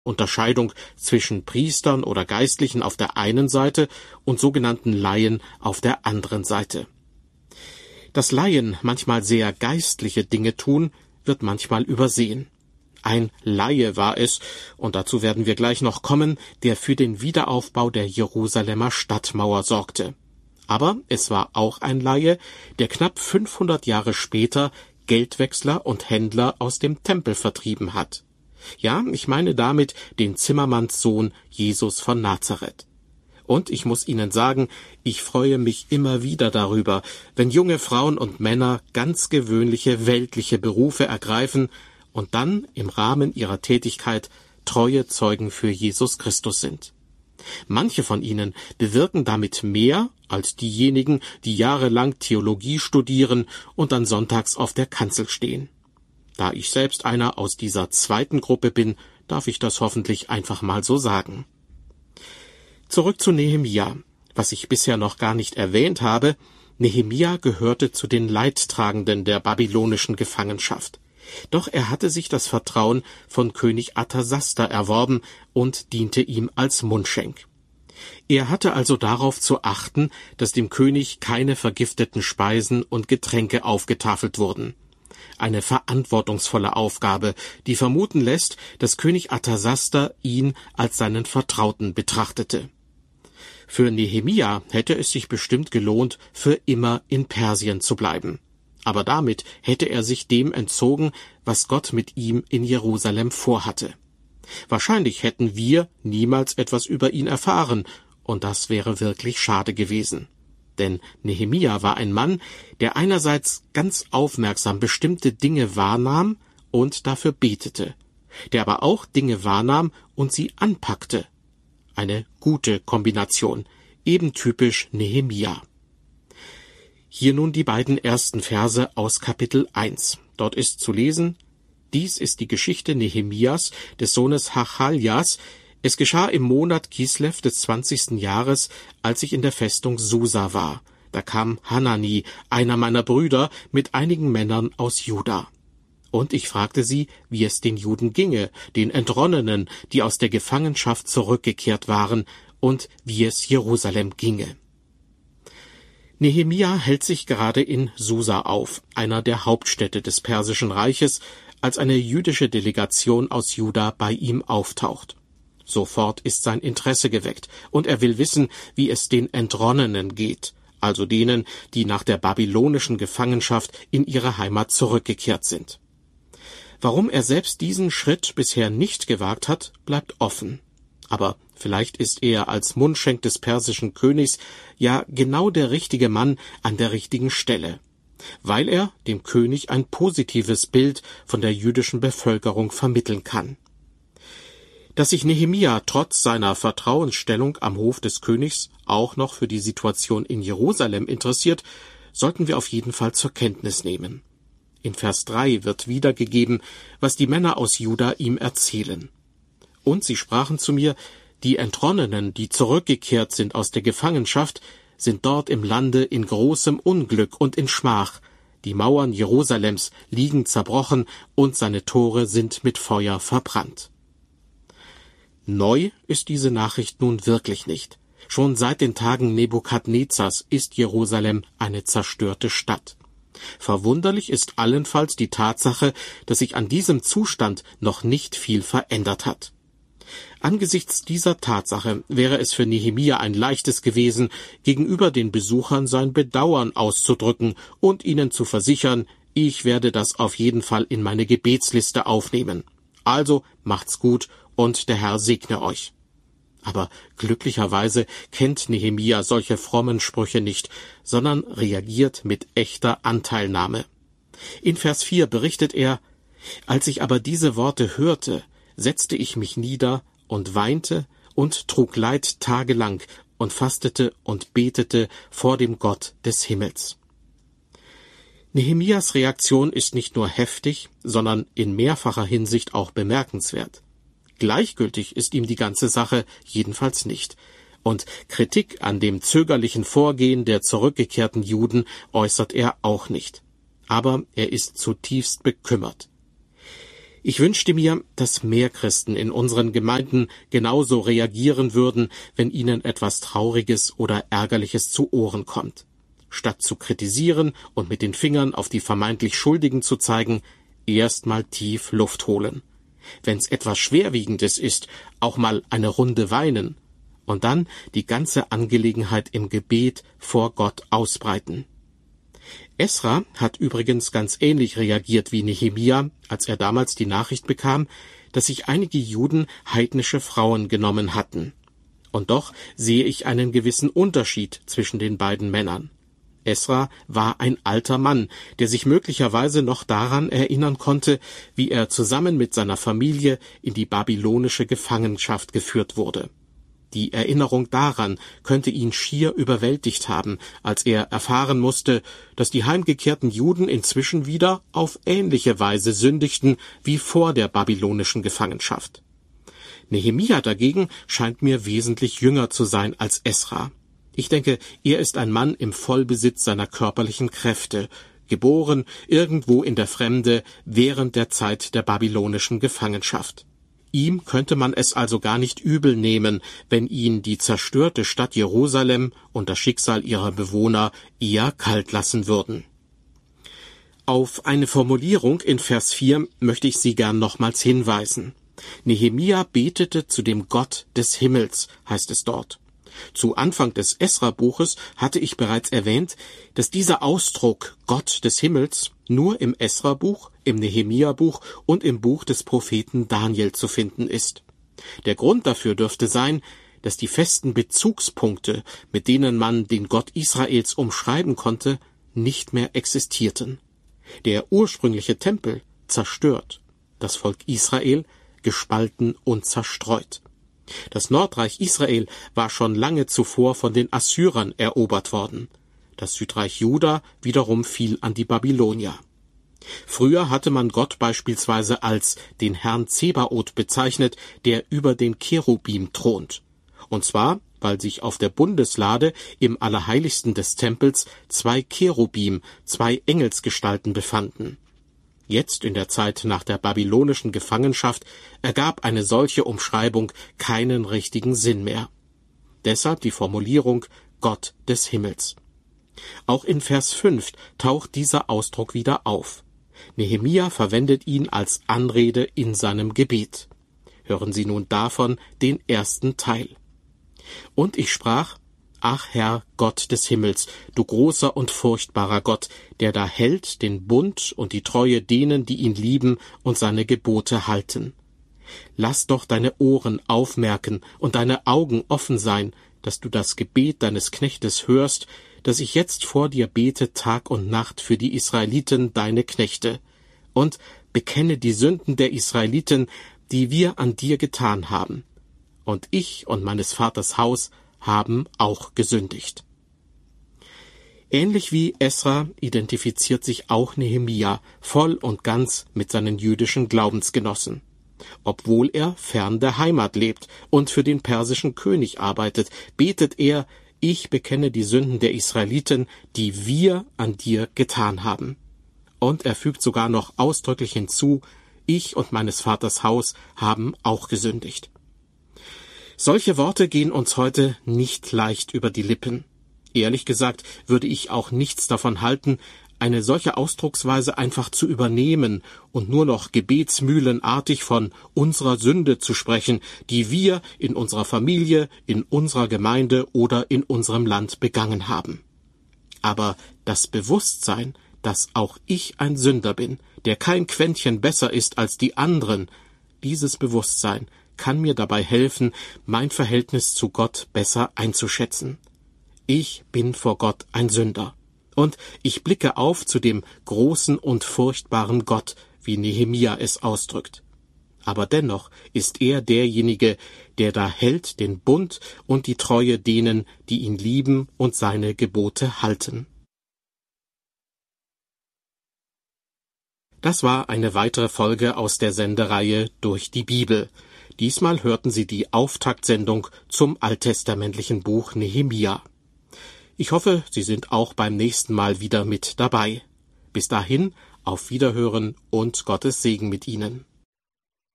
Unterscheidung zwischen Priestern oder Geistlichen auf der einen Seite und sogenannten Laien auf der anderen Seite. Dass Laien manchmal sehr geistliche Dinge tun, wird manchmal übersehen. Ein Laie war es, und dazu werden wir gleich noch kommen, der für den Wiederaufbau der Jerusalemer Stadtmauer sorgte. Aber es war auch ein Laie, der knapp 500 Jahre später Geldwechsler und Händler aus dem Tempel vertrieben hat. Ja, ich meine damit den Zimmermannssohn Jesus von Nazareth. Und ich muss Ihnen sagen, ich freue mich immer wieder darüber, wenn junge Frauen und Männer ganz gewöhnliche weltliche Berufe ergreifen und dann im Rahmen ihrer Tätigkeit treue Zeugen für Jesus Christus sind. Manche von ihnen bewirken damit mehr als diejenigen, die jahrelang Theologie studieren und dann sonntags auf der Kanzel stehen. Da ich selbst einer aus dieser zweiten Gruppe bin, darf ich das hoffentlich einfach mal so sagen. Zurück zu Nehemia. Was ich bisher noch gar nicht erwähnt habe, Nehemia gehörte zu den Leidtragenden der babylonischen Gefangenschaft. Doch er hatte sich das Vertrauen von König Arthasasta erworben und diente ihm als Mundschenk. Er hatte also darauf zu achten, dass dem König keine vergifteten Speisen und Getränke aufgetafelt wurden. Eine verantwortungsvolle Aufgabe, die vermuten lässt, dass König Arthasasta ihn als seinen Vertrauten betrachtete. Für Nehemia hätte es sich bestimmt gelohnt, für immer in Persien zu bleiben. Aber damit hätte er sich dem entzogen, was Gott mit ihm in Jerusalem vorhatte. Wahrscheinlich hätten wir niemals etwas über ihn erfahren, und das wäre wirklich schade gewesen. Denn Nehemia war ein Mann, der einerseits ganz aufmerksam bestimmte Dinge wahrnahm und dafür betete, der aber auch Dinge wahrnahm und sie anpackte. Eine gute Kombination, eben typisch Nehemia. Hier nun die beiden ersten Verse aus Kapitel 1. Dort ist zu lesen: Dies ist die Geschichte Nehemias, des Sohnes Hachaljas. Es geschah im Monat Kislev des 20. Jahres, als ich in der Festung Susa war. Da kam Hanani, einer meiner Brüder, mit einigen Männern aus Juda. Und ich fragte sie, wie es den Juden ginge, den Entronnenen, die aus der Gefangenschaft zurückgekehrt waren, und wie es Jerusalem ginge. Nehemia hält sich gerade in Susa auf, einer der Hauptstädte des Persischen Reiches, als eine jüdische Delegation aus Juda bei ihm auftaucht. Sofort ist sein Interesse geweckt, und er will wissen, wie es den Entronnenen geht, also denen, die nach der babylonischen Gefangenschaft in ihre Heimat zurückgekehrt sind. Warum er selbst diesen Schritt bisher nicht gewagt hat, bleibt offen. Aber vielleicht ist er als Mundschenk des persischen Königs ja genau der richtige Mann an der richtigen Stelle, weil er dem König ein positives Bild von der jüdischen Bevölkerung vermitteln kann. Dass sich Nehemia trotz seiner Vertrauensstellung am Hof des Königs auch noch für die Situation in Jerusalem interessiert, sollten wir auf jeden Fall zur Kenntnis nehmen. In Vers 3 wird wiedergegeben, was die Männer aus Juda ihm erzählen. Und sie sprachen zu mir: Die Entronnenen, die zurückgekehrt sind aus der Gefangenschaft, sind dort im Lande in großem Unglück und in Schmach. Die Mauern Jerusalems liegen zerbrochen und seine Tore sind mit Feuer verbrannt. Neu ist diese Nachricht nun wirklich nicht. Schon seit den Tagen Nebukadnezars ist Jerusalem eine zerstörte Stadt. Verwunderlich ist allenfalls die Tatsache, dass sich an diesem Zustand noch nicht viel verändert hat. Angesichts dieser Tatsache wäre es für Nehemia ein leichtes gewesen, gegenüber den Besuchern sein Bedauern auszudrücken und ihnen zu versichern, ich werde das auf jeden Fall in meine Gebetsliste aufnehmen. Also macht's gut und der Herr segne euch. Aber glücklicherweise kennt Nehemia solche frommen Sprüche nicht, sondern reagiert mit echter Anteilnahme. In Vers 4 berichtet er: Als ich aber diese Worte hörte, setzte ich mich nieder und weinte und trug Leid tagelang und fastete und betete vor dem Gott des Himmels. Nehemias Reaktion ist nicht nur heftig, sondern in mehrfacher Hinsicht auch bemerkenswert. Gleichgültig ist ihm die ganze Sache jedenfalls nicht. Und Kritik an dem zögerlichen Vorgehen der zurückgekehrten Juden äußert er auch nicht. Aber er ist zutiefst bekümmert. Ich wünschte mir, dass mehr Christen in unseren Gemeinden genauso reagieren würden, wenn ihnen etwas Trauriges oder Ärgerliches zu Ohren kommt. Statt zu kritisieren und mit den Fingern auf die vermeintlich Schuldigen zu zeigen, erst mal tief Luft holen. Wenn's etwas Schwerwiegendes ist, auch mal eine Runde weinen und dann die ganze Angelegenheit im Gebet vor Gott ausbreiten. Esra hat übrigens ganz ähnlich reagiert wie Nehemia, als er damals die Nachricht bekam, dass sich einige Juden heidnische Frauen genommen hatten. Und doch sehe ich einen gewissen Unterschied zwischen den beiden Männern. Esra war ein alter Mann, der sich möglicherweise noch daran erinnern konnte, wie er zusammen mit seiner Familie in die babylonische Gefangenschaft geführt wurde. Die Erinnerung daran könnte ihn schier überwältigt haben, als er erfahren musste, dass die heimgekehrten Juden inzwischen wieder auf ähnliche Weise sündigten wie vor der babylonischen Gefangenschaft. Nehemia dagegen scheint mir wesentlich jünger zu sein als Esra. Ich denke, er ist ein Mann im Vollbesitz seiner körperlichen Kräfte, geboren irgendwo in der Fremde während der Zeit der babylonischen Gefangenschaft. Ihm könnte man es also gar nicht übel nehmen, wenn ihn die zerstörte Stadt Jerusalem und das Schicksal ihrer Bewohner eher kalt lassen würden. Auf eine Formulierung in Vers 4 möchte ich Sie gern nochmals hinweisen. Nehemia betete zu dem Gott des Himmels, heißt es dort. Zu Anfang des Esra-Buches hatte ich bereits erwähnt, dass dieser Ausdruck Gott des Himmels nur im Esra-Buch, im Nehemia-Buch und im Buch des Propheten Daniel zu finden ist. Der Grund dafür dürfte sein, dass die festen Bezugspunkte, mit denen man den Gott Israels umschreiben konnte, nicht mehr existierten. Der ursprüngliche Tempel zerstört, das Volk Israel gespalten und zerstreut. Das Nordreich Israel war schon lange zuvor von den Assyrern erobert worden. Das Südreich Juda wiederum fiel an die Babylonier. Früher hatte man Gott beispielsweise als den Herrn Zebaoth bezeichnet, der über den Cherubim thront. Und zwar, weil sich auf der Bundeslade im Allerheiligsten des Tempels 2 Cherubim, 2 Engelsgestalten befanden. Jetzt, in der Zeit nach der babylonischen Gefangenschaft, ergab eine solche Umschreibung keinen richtigen Sinn mehr. Deshalb die Formulierung Gott des Himmels. Auch in Vers 5 taucht dieser Ausdruck wieder auf. Nehemia verwendet ihn als Anrede in seinem Gebet. Hören Sie nun davon den ersten Teil. Und ich sprach: Ach Herr, Gott des Himmels, du großer und furchtbarer Gott, der da hält den Bund und die Treue denen, die ihn lieben und seine Gebote halten. Lass doch deine Ohren aufmerken und deine Augen offen sein, dass du das Gebet deines Knechtes hörst, dass ich jetzt vor dir bete Tag und Nacht für die Israeliten, deine Knechte, und bekenne die Sünden der Israeliten, die wir an dir getan haben. Und ich und meines Vaters Haus haben auch gesündigt. Ähnlich wie Esra identifiziert sich auch Nehemia voll und ganz mit seinen jüdischen Glaubensgenossen. Obwohl er fern der Heimat lebt und für den persischen König arbeitet, betet er: Ich bekenne die Sünden der Israeliten, die wir an dir getan haben. Und er fügt sogar noch ausdrücklich hinzu: Ich und meines Vaters Haus haben auch gesündigt. Solche Worte gehen uns heute nicht leicht über die Lippen. Ehrlich gesagt würde ich auch nichts davon halten, eine solche Ausdrucksweise einfach zu übernehmen und nur noch gebetsmühlenartig von unserer Sünde zu sprechen, die wir in unserer Familie, in unserer Gemeinde oder in unserem Land begangen haben. Aber das Bewusstsein, dass auch ich ein Sünder bin, der kein Quäntchen besser ist als die anderen, dieses Bewusstsein kann mir dabei helfen, mein Verhältnis zu Gott besser einzuschätzen. Ich bin vor Gott ein Sünder. Und ich blicke auf zu dem großen und furchtbaren Gott, wie Nehemia es ausdrückt. Aber dennoch ist er derjenige, der da hält den Bund und die Treue denen, die ihn lieben und seine Gebote halten. Das war eine weitere Folge aus der Sendereihe Durch die Bibel. Diesmal hörten Sie die Auftaktsendung zum alttestamentlichen Buch Nehemia. Ich hoffe, Sie sind auch beim nächsten Mal wieder mit dabei. Bis dahin, auf Wiederhören und Gottes Segen mit Ihnen.